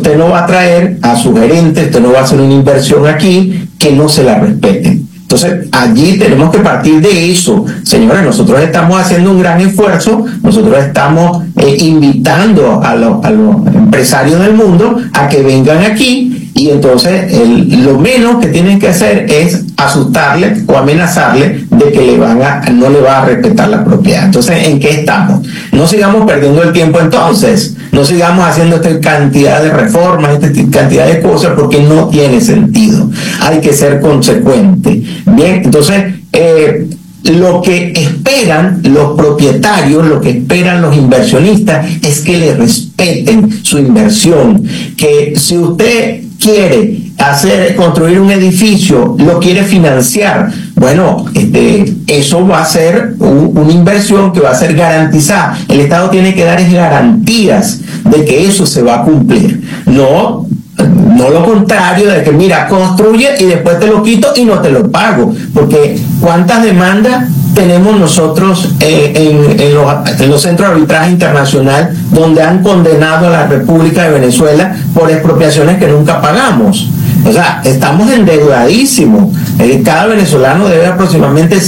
usted no va a traer a su gerente, usted no va a hacer una inversión aquí que no se la respeten. Entonces, allí tenemos que partir de eso. Señores, nosotros estamos haciendo un gran esfuerzo, nosotros estamos invitando a los empresarios del mundo a que vengan aquí, y entonces lo menos que tienen que hacer es asustarle o amenazarle de que no le va a respetar la propiedad. Entonces, ¿en qué estamos? No sigamos perdiendo el tiempo entonces, no sigamos haciendo esta cantidad de reformas, esta cantidad de cosas, porque no tiene sentido. Hay que ser consecuente. Bien, entonces, lo que esperan los propietarios, lo que esperan los inversionistas es que le respeten su inversión, que si usted quiere construir un edificio, lo quiere financiar, bueno, eso va a ser una inversión que va a ser garantizada. El Estado tiene que dar garantías de que eso se va a cumplir, no lo contrario de que, mira, construye y después te lo quito y no te lo pago, porque ¿cuántas demandas tenemos nosotros en los centros de arbitraje internacional donde han condenado a la República de Venezuela por expropiaciones que nunca pagamos? O sea, estamos endeudadísimos. Cada venezolano debe aproximadamente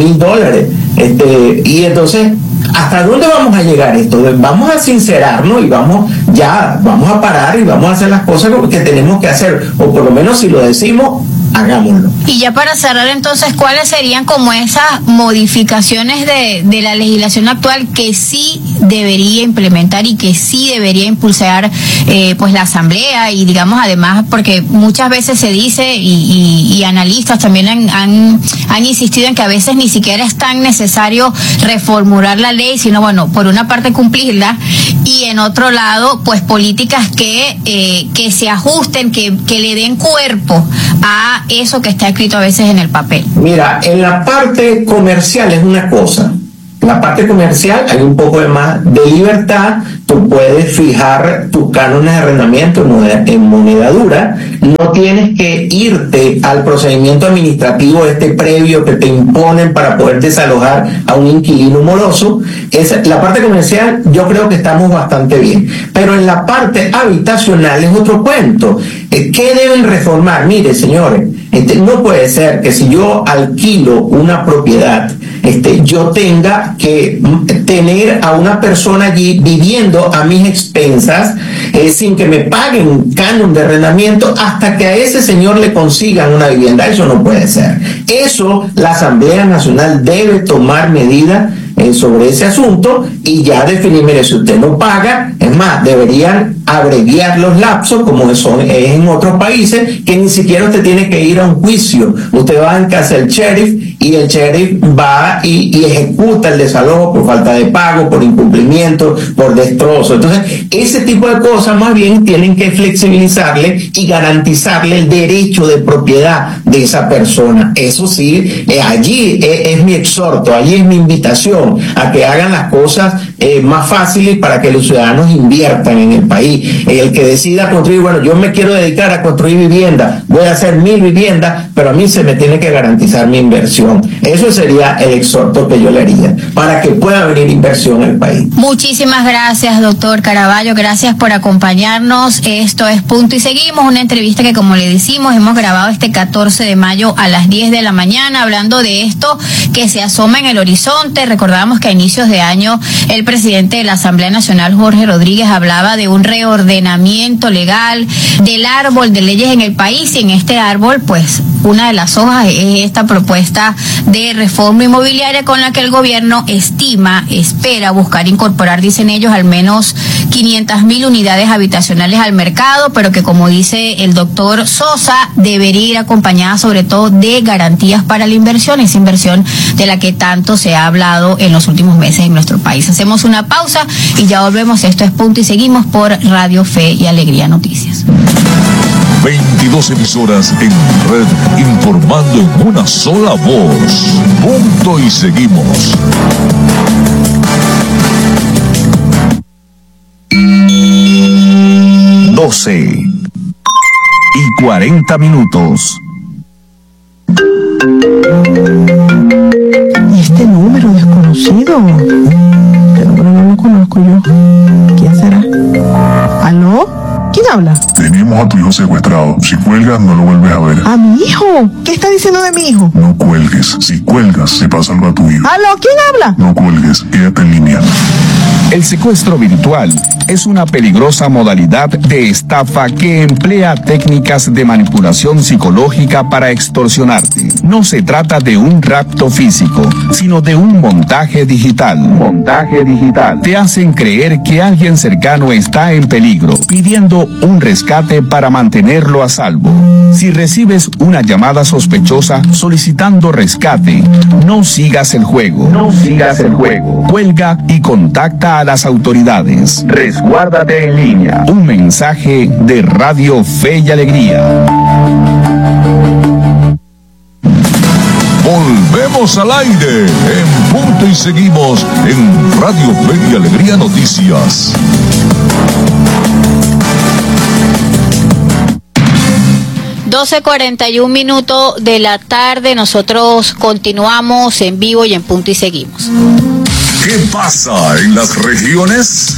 $5,000. Y entonces, ¿hasta dónde vamos a llegar esto? Vamos a sincerarnos y vamos a parar y vamos a hacer las cosas que tenemos que hacer, o por lo menos si lo decimos, hagámoslo. Y ya para cerrar entonces, ¿cuáles serían como esas modificaciones de la legislación actual que sí debería implementar y que sí debería impulsar pues la Asamblea? Y digamos, además, porque muchas veces se dice y analistas también han insistido en que a veces ni siquiera es tan necesario reformular la ley, sino, bueno, por una parte cumplirla, y en otro lado, pues políticas que se ajusten, que le den cuerpo a eso que está escrito a veces en el papel. Mira, en la parte comercial es una cosa. En la parte comercial hay un poco de más de libertad. Tú puedes fijar tus cánones de arrendamiento en moneda dura. No tienes que irte al procedimiento administrativo previo que te imponen para poder desalojar a un inquilino moroso. La parte comercial yo creo que estamos bastante bien. Pero en la parte habitacional es otro cuento. ¿Qué deben reformar? Mire, señores, no puede ser que si yo alquilo una propiedad, yo tenga que tener a una persona allí viviendo a mis expensas, sin que me paguen un canon de arrendamiento hasta que a ese señor le consigan una vivienda. Eso no puede ser. Eso la Asamblea Nacional debe tomar medidas sobre ese asunto y ya definir, mire, si usted no paga, es más, deberían abreviar los lapsos como es en otros países, que ni siquiera usted tiene que ir a un juicio. Usted va en casa del sheriff y el sheriff va y ejecuta el desalojo por falta de pago, por incumplimiento, por destrozo. Entonces, ese tipo de cosas más bien tienen que flexibilizarle y garantizarle el derecho de propiedad de esa persona. Eso sí, allí es mi exhorto, allí es mi invitación a que hagan las cosas más fáciles para que los ciudadanos inviertan en el país. El que decida construir, bueno, yo me quiero dedicar a construir viviendas, voy a hacer 1,000 viviendas, pero a mí se me tiene que garantizar mi inversión. Eso sería el exhorto que yo le haría para que pueda venir inversión al país. Muchísimas gracias, doctor Caraballo, gracias por acompañarnos. Esto es Punto y Seguimos, una entrevista que, como le decimos, hemos grabado este 14 de mayo a las 10 de la mañana, hablando de esto que se asoma en el horizonte. Recordamos que a inicios de año el presidente de la Asamblea Nacional, Jorge Rodríguez, hablaba de un reordenamiento legal del árbol de leyes en el país, y en este árbol, pues, una de las hojas es esta propuesta de reforma inmobiliaria con la que el gobierno espera buscar incorporar, dicen ellos, al menos 500,000 unidades habitacionales al mercado, pero que, como dice el doctor Sosa, debería ir acompañada sobre todo de garantías para la inversión, esa inversión de la que tanto se ha hablado en los últimos meses en nuestro país. Hacemos una pausa y ya volvemos. Esto es Punto y Seguimos por Radio Fe y Alegría Noticias. 22 emisoras en red, informando en una sola voz. Punto y Seguimos. y 40 minutos. ¿Y este número desconocido? Este número no lo conozco yo. ¿Quién será? ¿Aló? ¿Quién habla? Tenemos a tu hijo secuestrado. Si cuelgas, no lo vuelves a ver. ¿A mi hijo? ¿Qué está diciendo de mi hijo? No cuelgues. Si cuelgas, se pasa algo a tu hijo. ¿Aló? ¿Quién habla? No cuelgues. Quédate en línea. El secuestro virtual es una peligrosa modalidad de estafa que emplea técnicas de manipulación psicológica para extorsionarte. No se trata de un rapto físico, sino de un montaje digital. Te hacen creer que alguien cercano está en peligro, pidiendo un rescate para mantenerlo a salvo. Si recibes una llamada sospechosa solicitando rescate, no sigas el juego. Cuelga y contacta a las autoridades. Resguárdate en línea. Un mensaje de Radio Fe y Alegría. Volvemos al aire en punto y seguimos en Radio Fe y Alegría Noticias. (12:41 de la tarde). Nosotros continuamos en vivo y en punto y seguimos. ¿Qué pasa en las regiones?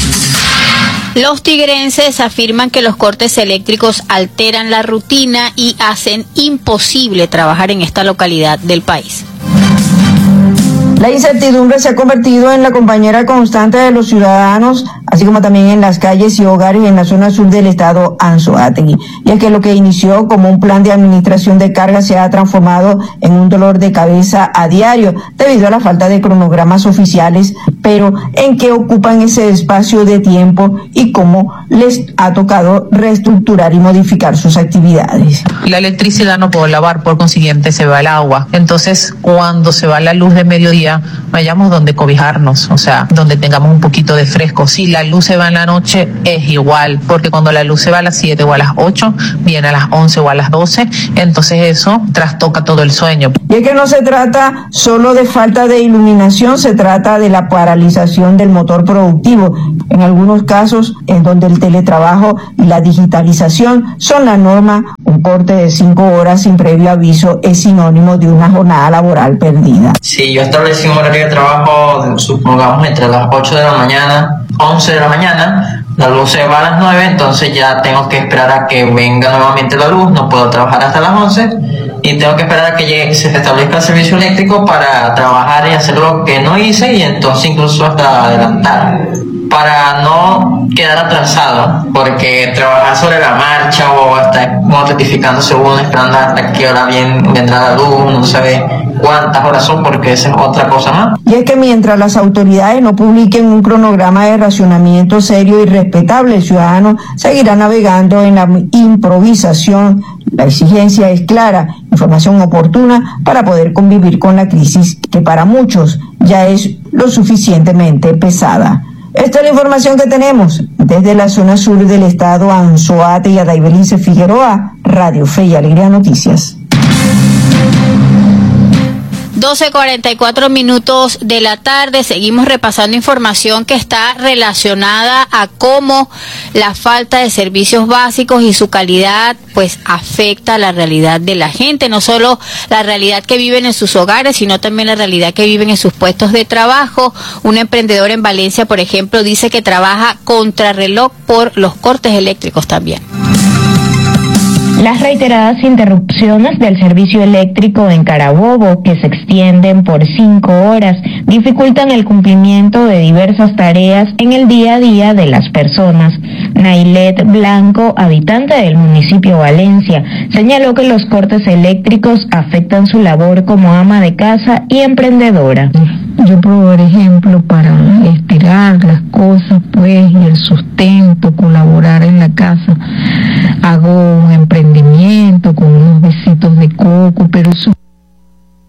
Los tigrenses afirman que los cortes eléctricos alteran la rutina y hacen imposible trabajar en esta localidad del país. La incertidumbre se ha convertido en la compañera constante de los ciudadanos, así como también en las calles y hogares en la zona sur del estado Anzoátegui. Y es que lo que inició como un plan de administración de carga se ha transformado en un dolor de cabeza a diario debido a la falta de cronogramas oficiales, pero ¿en qué ocupan ese espacio de tiempo y cómo les ha tocado reestructurar y modificar sus actividades? La electricidad no puedo lavar, por consiguiente se va el agua. Entonces, cuando se va la luz de mediodía, vayamos donde cobijarnos, o sea, donde tengamos un poquito de fresco. Si la luz se va en la noche, es igual, porque cuando la luz se va a las 7 o a las 8, viene a las 11 o a las 12, entonces eso trastoca todo el sueño. Y es que no se trata solo de falta de iluminación, se trata de la paralización del motor productivo. En algunos casos, en donde el teletrabajo y la digitalización son la norma, un corte de 5 horas sin previo aviso es sinónimo de una jornada laboral perdida. Si yo establecí un horario de trabajo, supongamos entre las 8 de la mañana, 11 de la mañana, la luz se va a las 9, entonces ya tengo que esperar a que venga nuevamente la luz, no puedo trabajar hasta las 11 y tengo que esperar a que llegue, se establezca el servicio eléctrico para trabajar y hacer lo que no hice y entonces incluso hasta adelantar, para no quedar atrasado, porque trabajar sobre la marcha o estar rectificándose uno, esperando hasta que hora vendrá la luz, no sabe cuántas horas son, porque esa es otra cosa más. Y es que mientras las autoridades no publiquen un cronograma de racionamiento serio y respetable, el ciudadano seguirá navegando en la improvisación. La exigencia es clara, información oportuna para poder convivir con la crisis que para muchos ya es lo suficientemente pesada. Esta es la información que tenemos desde la zona sur del estado Anzoátegui y Adaibelice Figueroa, Radio Fe y Alegría Noticias. 12:44 de la tarde. Seguimos repasando información que está relacionada a cómo la falta de servicios básicos y su calidad pues afecta la realidad de la gente, no solo la realidad que viven en sus hogares, sino también la realidad que viven en sus puestos de trabajo. Un emprendedor en Valencia, por ejemplo, dice que trabaja contrarreloj por los cortes eléctricos también. Las reiteradas interrupciones del servicio eléctrico en Carabobo, que se extienden por 5 horas, dificultan el cumplimiento de diversas tareas en el día a día de las personas. Nailet Blanco, habitante del municipio Valencia, señaló que los cortes eléctricos afectan su labor como ama de casa y emprendedora. Yo, por ejemplo, para estirar las cosas, pues, y el sustento, colaborar en la casa, hago